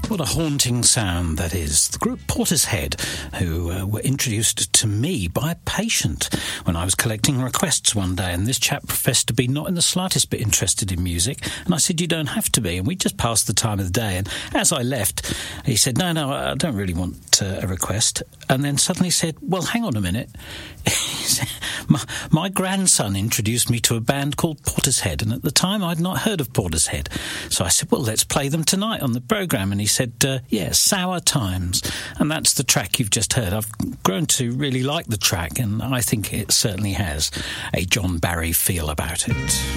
What a haunting sound that is. The group Portishead, who were introduced to me by a patient when I was collecting requests one day, and this chap professed to be not in the slightest bit interested in music, and I said, you don't have to be, and we just passed the time of the day, and as I left, he said, no, I don't really want a request, and then suddenly said, well, hang on a minute. He said, my grandson introduced me to a band called Portishead, and at the time I'd not heard of Portishead, so I said, well, let's play them tonight on the programme, and he said, Sour Times, and that's the track you've just heard. I've grown to really like the track, and I think it certainly has a John Barry feel about it.